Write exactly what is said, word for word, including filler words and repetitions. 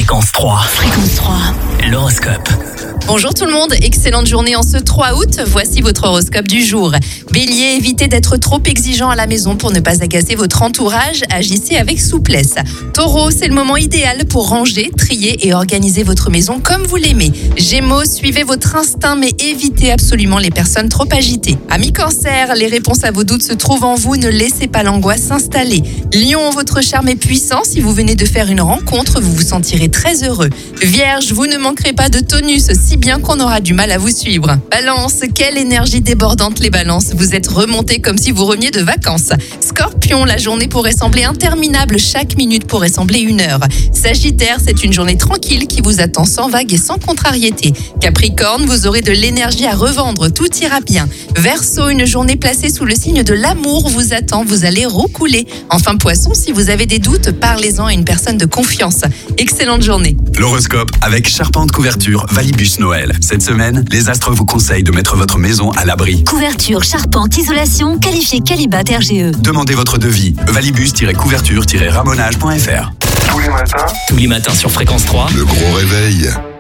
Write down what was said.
Fréquence trois. Fréquence trois. L'horoscope. Bonjour tout le monde, excellente journée en ce trois août. Voici votre horoscope du jour. Bélier, évitez d'être trop exigeant à la maison pour ne pas agacer votre entourage. Agissez avec souplesse. Taureau, c'est le moment idéal pour ranger, trier et organiser votre maison comme vous l'aimez. Gémeaux, suivez votre instinct mais évitez absolument les personnes trop agitées. Amis Cancer, les réponses à vos doutes se trouvent en vous. Ne laissez pas l'angoisse s'installer. Lion, votre charme est puissant. Si vous venez de faire une rencontre, vous vous sentirez très heureux. Vierge, vous ne manquerez pas de tonus, si bien qu'on aura du mal à vous suivre. Balance, quelle énergie débordante les balances. Vous êtes remontés comme si vous reveniez de vacances. Scorpion, la journée pourrait sembler interminable. Chaque minute pourrait sembler une heure. Sagittaire, c'est une journée tranquille qui vous attend sans vague et sans contrariété. Capricorne, vous aurez de l'énergie à revendre. Tout ira bien. Verseau, une journée placée sous le signe de l'amour vous attend. Vous allez roucouler. Enfin, Poisson, si vous avez des doutes, parlez-en à une personne de confiance. Excellente journée. L'horoscope avec Charpente Couverture Valibus Noël. Cette semaine, les astres vous conseillent de mettre votre maison à l'abri. Couverture, charpente, isolation, qualifié Qualibat R G E. Demandez votre devis. valibus-couverture-ramonage point f r. Tous les matins Tous les matins sur Fréquence trois. Le gros réveil.